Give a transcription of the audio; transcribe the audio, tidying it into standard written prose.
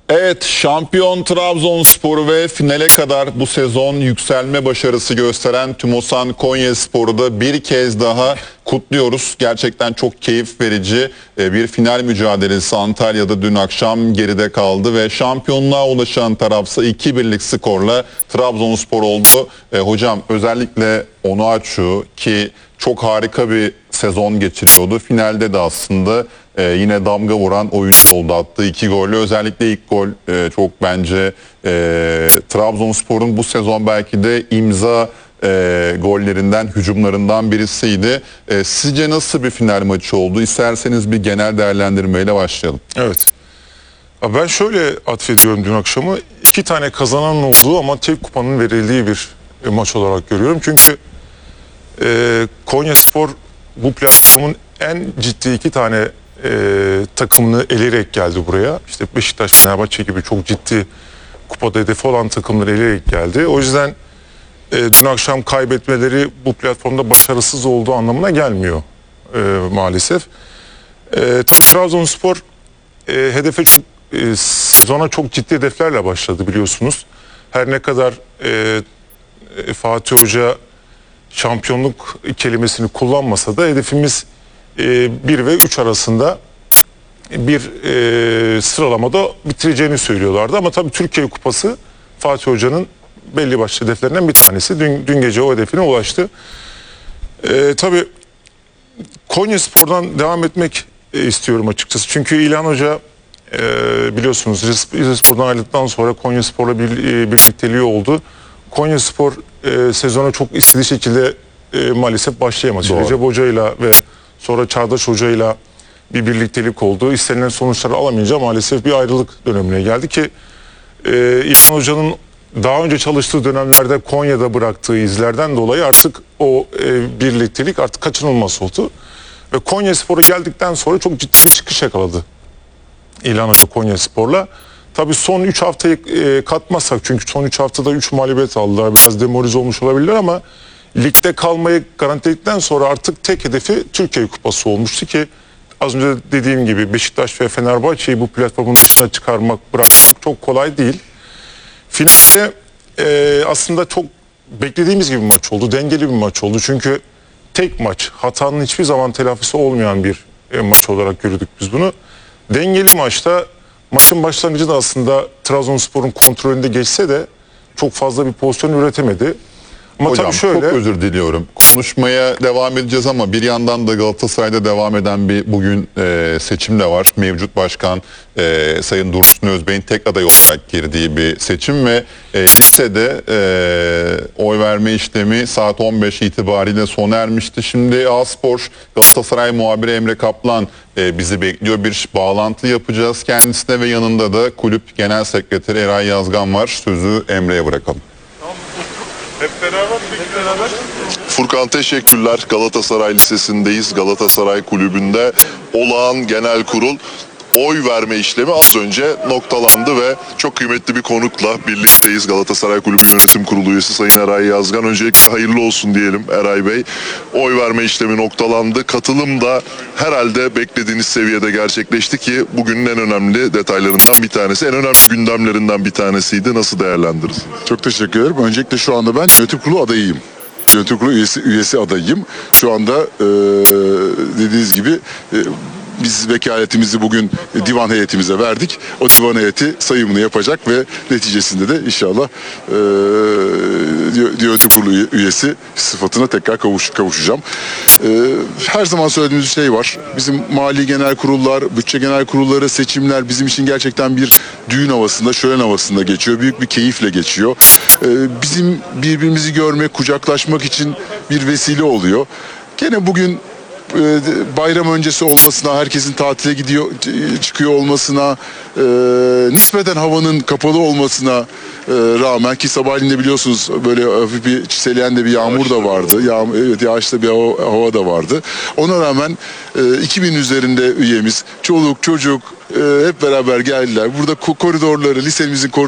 Evet, şampiyon Trabzonspor ve finale kadar bu sezon yükselme başarısı gösteren Tümosan Konyaspor'u da bir kez daha kutluyoruz. Gerçekten çok keyif verici bir final mücadelesi Antalya'da dün akşam geride kaldı ve şampiyonluğa ulaşan tarafsa 2-1'lik skorla Trabzonspor oldu. Hocam özellikle Onuachu ki çok harika bir sezon geçiriyordu. Finalde de aslında yine damga vuran oyuncu oldu. Attığı 2 golle özellikle ilk gol çok bence Trabzonspor'un bu sezon belki de imza gollerinden, hücumlarından birisiydi. Sizce nasıl bir final maçı oldu? İsterseniz bir genel değerlendirmeyle başlayalım. Evet. Ben şöyle atfediyorum dün akşamı. 2 tane kazanan olduğu ama tek kupanın verildiği bir maç olarak görüyorum. Çünkü Konyaspor bu platformun en ciddi 2 tane takımını eleyerek geldi buraya. İşte Beşiktaş, Fenerbahçe gibi çok ciddi kupada hedefi olan takımları eleyerek geldi. O yüzden dün akşam kaybetmeleri bu platformda başarısız olduğu anlamına gelmiyor maalesef. Trabzonspor hedefe çok sezona çok ciddi hedeflerle başladı biliyorsunuz. Her ne kadar Fatih Hoca şampiyonluk kelimesini kullanmasa da hedefimiz 1 ve 3 arasında bir sıralamada bitireceğini söylüyorlardı. Ama tabii Türkiye Kupası Fatih Hoca'nın belli başlı hedeflerinden bir tanesi. Dün gece o hedefine ulaştı. Tabii Konyaspor'dan devam etmek istiyorum açıkçası. Çünkü İlhan Hoca biliyorsunuz Rizespor'dan ayrıldıktan sonra Konyaspor'la birlikteliği oldu. Konyaspor sezona çok istediği şekilde maalesef başlayamadı. Recep Hoca'yla ve sonra Çağdaş Hoca'yla bir birliktelik oldu. İstenilen sonuçları alamayınca maalesef bir ayrılık dönemine geldi ki İlhan Hoca'nın daha önce çalıştığı dönemlerde Konya'da bıraktığı izlerden dolayı artık o birliktelik artık kaçınılmaz oldu. Ve Konyaspor'a geldikten sonra çok ciddi bir çıkış yakaladı İlhan Hoca Konyaspor'la. Tabii son 3 haftayı katmazsak, çünkü son 3 haftada 3 mağlubiyet aldılar. Biraz demoralize olmuş olabilirler ama ligde kalmayı garantiledikten sonra artık tek hedefi Türkiye Kupası olmuştu ki az önce dediğim gibi Beşiktaş ve Fenerbahçe'yi bu platformun dışına çıkarmak, bırakmak çok kolay değil. Finalde aslında çok beklediğimiz gibi bir maç oldu. Dengeli bir maç oldu. Çünkü tek maç, hatanın hiçbir zaman telafisi olmayan bir maç olarak gördük biz bunu. Dengeli maçta maçın başlangıcı da aslında Trabzonspor'un kontrolünde geçse de çok fazla bir pozisyon üretemedi. Ama Hocam tabii şöyle, çok özür diliyorum. Konuşmaya devam edeceğiz ama bir yandan da Galatasaray'da devam eden bir bugün seçim de var. Mevcut başkan Sayın Dursun Özbey'in tek aday olarak girdiği bir seçim ve listede oy verme işlemi saat 15 itibariyle sona ermişti. Şimdi A-Spor Galatasaray muhabiri Emre Kaplan bizi bekliyor. Bir bağlantı yapacağız kendisine ve yanında da kulüp genel sekreteri Eray Yazgan var. Sözü Emre'ye bırakalım. hep beraber. Furkan teşekkürler. Galatasaray Lisesi'ndeyiz. Galatasaray Kulübü'nde olağan genel kurul oy verme işlemi az önce noktalandı ve çok kıymetli bir konukla birlikteyiz. Galatasaray Kulübü Yönetim Kurulu üyesi Sayın Eray Yazgan. Öncelikle hayırlı olsun diyelim Eray Bey. Oy verme işlemi noktalandı. Katılım da herhalde beklediğiniz seviyede gerçekleşti ki bugünün en önemli detaylarından bir tanesi, en önemli gündemlerinden bir tanesiydi. Nasıl değerlendirdiniz? Çok teşekkür ederim. Öncelikle şu anda ben yönetim kurulu adayıyım. Yönetim kurulu üyesi adayıyım. Şu anda dediğiniz gibi biz vekaletimizi bugün divan heyetimize verdik. O divan heyeti sayımını yapacak ve neticesinde de inşallah yönetim kurulu üyesi sıfatına tekrar kavuşacağım. Her zaman söylediğimiz bir şey var. Bizim mali genel kurullar, bütçe genel kurulları, seçimler bizim için gerçekten bir düğün havasında, şölen havasında geçiyor. Büyük bir keyifle geçiyor. Bizim birbirimizi görmek, kucaklaşmak için bir vesile oluyor. Gene bugün bayram öncesi olmasına, herkesin tatile çıkıyor olmasına, nispeten havanın kapalı olmasına rağmen ki sabahleyin de biliyorsunuz böyle hafif bir çiseleyen de bir yağmur da vardı. Evet, yağışlı bir hava da vardı. Ona rağmen 2000 üzerinde üyemiz, çoluk çocuk hep beraber geldiler. Burada koridorları, lisemizin koridorları